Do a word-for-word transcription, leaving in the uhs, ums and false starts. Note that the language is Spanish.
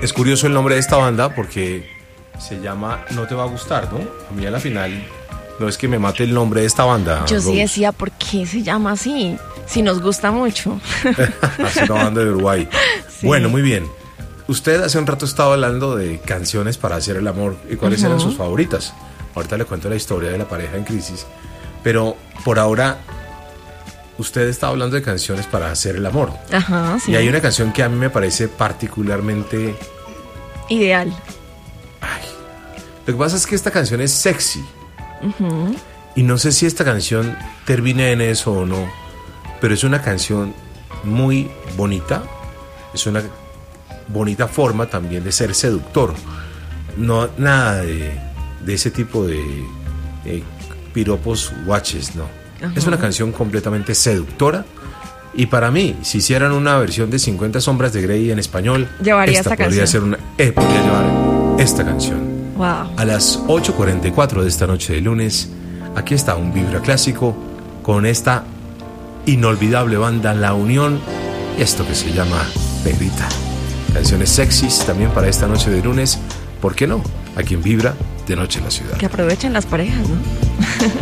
Es curioso el nombre de esta banda porque se llama No Te Va a Gustar, ¿no? A mí a la final no es que me mate el nombre de esta banda. Yo sí Rose. decía, ¿por qué se llama así? Si nos gusta mucho. Es una banda de Uruguay. Sí. Bueno, muy bien. Usted hace un rato estaba hablando de canciones para hacer el amor y cuáles Uh-huh. eran sus favoritas. Ahorita le cuento la historia de la pareja en crisis. Pero por ahora, usted está hablando de canciones para hacer el amor. Ajá, sí. Y hay una canción que a mí me parece particularmente... Ideal. Ay, lo que pasa es que esta canción es sexy. Uh-huh. Y no sé si esta canción termina en eso o no, pero es una canción muy bonita. Es una bonita forma también de ser seductor. No, nada de, de ese tipo de, de piropos guaches, no. Ajá. Es una canción completamente seductora. Y para mí, si hicieran una versión de cincuenta sombras de Grey en español, Llevaría esta esta podría canción. ser una, eh, podría llevar esta canción. Wow. A las ocho cuarenta y cuatro de esta noche de lunes, aquí está un Vibra Clásico con esta inolvidable banda La Unión y esto que se llama Negrita. Canciones sexys también para esta noche de lunes, ¿por qué no? Aquí en Vibra, de noche en la ciudad. Que aprovechen las parejas, ¿no?